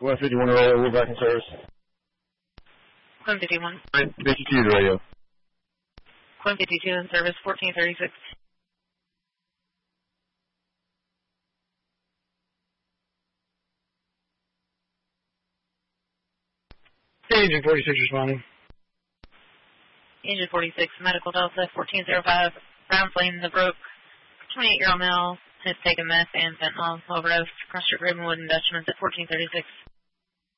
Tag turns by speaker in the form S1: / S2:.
S1: 151 radio, we're back in service.
S2: 151.
S1: 52 radio.
S2: 152 in service, 1436.
S1: Engine 46 responding.
S2: Engine 46, Medical Delta 1405, Brown Flame, the broke, 28-year-old male, has taken meth and fentanyl overdose, crossed River Ravenwood and Dutchman's at 1436.